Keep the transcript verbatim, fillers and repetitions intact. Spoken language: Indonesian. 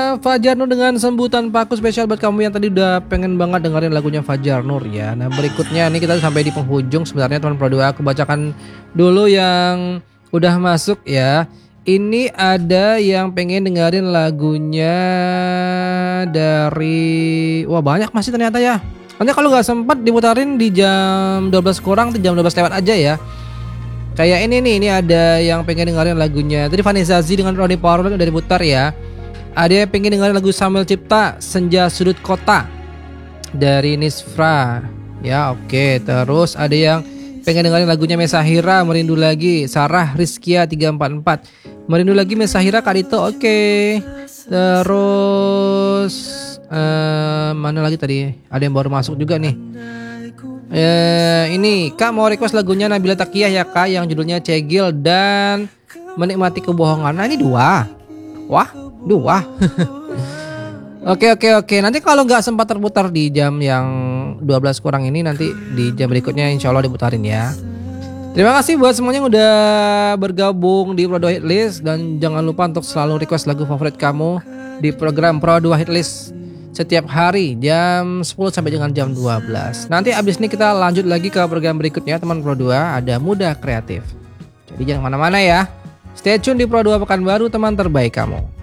Fajar Nur dengan Sembuh Tanpa Aku, spesial buat kamu yang tadi udah pengen banget dengerin lagunya Fajar Nur ya. Nah berikutnya nih kita sampai di penghujung sebenarnya teman Pro dua. Aku bacakan dulu yang udah masuk ya. Ini ada yang pengen dengerin lagunya dari, wah banyak masih ternyata ya. Nanti kalau nggak sempat dimutarin di jam dua belas kurang atau jam dua belas lewat aja ya. Kayak ini nih, ini ada yang pengen dengerin lagunya. Tadi Vanessa Z dengan Ronnie Power udah diputar ya. Ada yang pengen dengerin lagu Samuel Cipta, Senja Sudut Kota dari Nisfra. Ya oke, terus ada yang pengen dengerin lagunya Mesahira, Merindu Lagi, Sarah Rizkia tiga empat empat. Merindu Lagi Mesahira Kak Dito, oke. Terus uh, mana lagi tadi? Ada yang baru masuk juga nih. Eh, ini Kak mau request lagunya Nabila Takiyah ya Kak, yang judulnya Cegil dan Menikmati Kebohongan. Nah ini dua. Wah dua. Oke oke oke. Nanti kalau nggak sempat terputar di jam yang dua belas kurang ini, nanti di jam berikutnya insya Allah diputarin ya. Terima kasih buat semuanya yang udah bergabung di Pro dua Hitlist. Dan jangan lupa untuk selalu request lagu favorit kamu di program Pro dua Hitlist setiap hari jam sepuluh sampai dengan jam dua belas. Nanti abis ini kita lanjut lagi ke program berikutnya teman Pro dua, ada Muda Kreatif. Jadi jangan kemana-mana ya. Stay tune di Pro dua Pekanbaru, teman terbaik kamu.